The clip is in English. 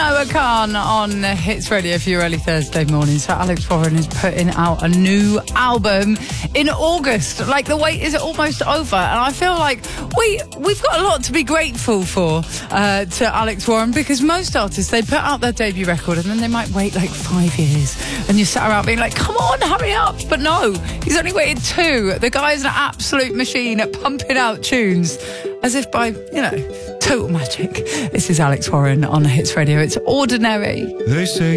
Noah Khan on Hits Radio for your early Thursday morning. So Alex Warren is putting out a new album in August. Like, the wait is almost over, and I feel like we've got a lot to be grateful for to Alex Warren, because most artists, they put out their debut record and then they might wait like 5 years, and you sat around being like, come on, hurry up. But no, he's only waited 2. The guy's an absolute machine at pumping out tunes as if by, total magic. This is Alex Warren on Hits Radio. It's Ordinary. They say